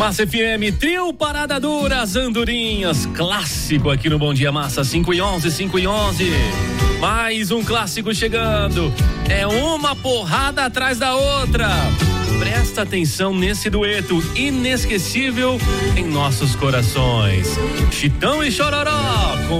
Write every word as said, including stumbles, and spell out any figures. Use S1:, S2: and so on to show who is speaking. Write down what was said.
S1: Massa F M, trio Parada Dura, as Andorinhas, clássico aqui no Bom Dia Massa, cinco e onze, cinco e onze. Mais um clássico chegando, é uma porrada atrás da outra. Presta atenção nesse dueto inesquecível em nossos corações. Chitão e Chororó com